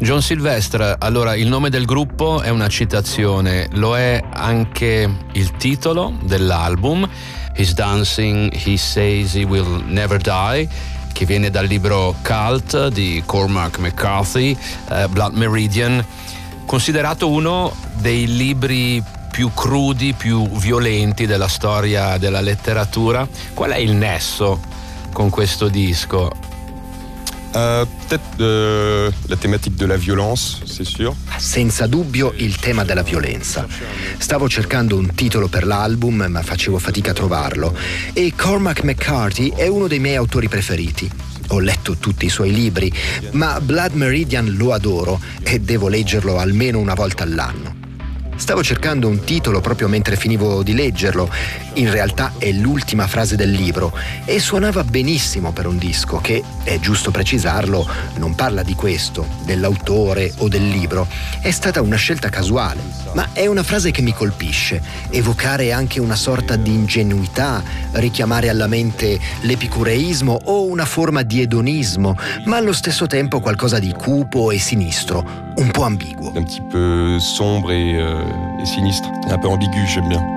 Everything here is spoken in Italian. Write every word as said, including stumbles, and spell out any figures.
John Sylvestre, allora il nome del gruppo è una citazione, lo è anche il titolo dell'album, He's Dancing, He Says He Will Never Die, che viene dal libro Cult di Cormac McCarthy, eh, Blood Meridian, considerato uno dei libri più crudi, più violenti della storia della letteratura. Qual è il nesso con questo disco? Euh, peut-être euh, la thématique de la violence, c'est sûr. Senza dubbio il tema della violenza. Stavo cercando un titolo per l'album, ma facevo fatica a trovarlo. E Cormac McCarthy è uno dei miei autori preferiti. Ho letto tutti i suoi libri, ma Blood Meridian lo adoro e devo leggerlo almeno una volta all'anno. Stavo cercando un titolo proprio mentre finivo di leggerlo. In realtà è l'ultima frase del libro e suonava benissimo per un disco che, è giusto precisarlo, non parla di questo, dell'autore o del libro. È stata una scelta casuale, ma è una frase che mi colpisce. Evocare anche una sorta di ingenuità, richiamare alla mente l'epicureismo o una forma di edonismo, ma allo stesso tempo qualcosa di cupo e sinistro, un po' ambiguo. Un petit peu sombre et, euh, et sinistre, un peu ambigu, j'aime bien.